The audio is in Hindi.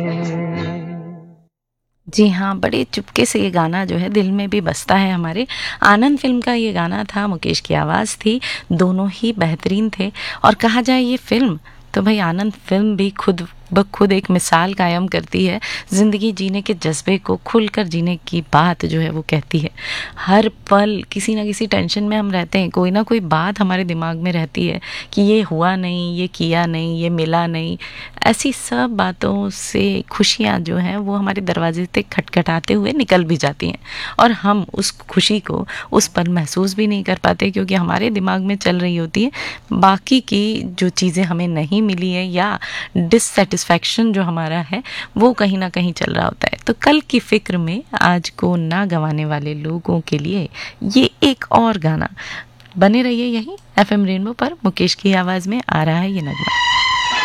जी हाँ, बड़े चुपके से ये गाना जो है दिल में भी बसता है हमारे। आनंद फ़िल्म का ये गाना था, मुकेश की आवाज़ थी, दोनों ही बेहतरीन थे। और कहा जाए ये फ़िल्म, तो भई आनंद फ़िल्म भी खुद ब खुद एक मिसाल कायम करती है। ज़िंदगी जीने के जज़्बे को खुलकर जीने की बात जो है वो कहती है। हर पल किसी न किसी टेंशन में हम रहते हैं, कोई ना कोई बात हमारे दिमाग में रहती है कि ये हुआ नहीं, ये किया नहीं, ये मिला नहीं। ऐसी सब बातों से खुशियाँ जो हैं वो हमारे दरवाजे तक खटखटाते हुए निकल भी जाती हैं, और हम उस खुशी को उस पल महसूस भी नहीं कर पाते, क्योंकि हमारे दिमाग में चल रही होती है बाकी की जो चीज़ें हमें नहीं मिली है, या डिससेटिस्फैक्शन जो हमारा है वो कहीं ना कहीं चल रहा होता है। तो कल की फिक्र में आज को ना गंवाने वाले लोगों के लिए ये एक और गाना। बने रहिए यहीं एफएम रेनबो पर, मुकेश की आवाज़ में आ रहा है ये नगमा।